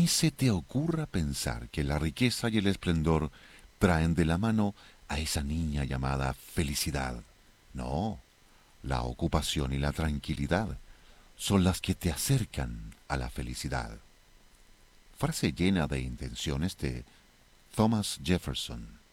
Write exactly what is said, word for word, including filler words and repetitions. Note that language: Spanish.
Ni se te ocurra pensar que la riqueza y el esplendor traen de la mano a esa niña llamada felicidad. No, la ocupación y la tranquilidad son las que te acercan a la felicidad. Frase llena de intenciones de Thomas Jefferson.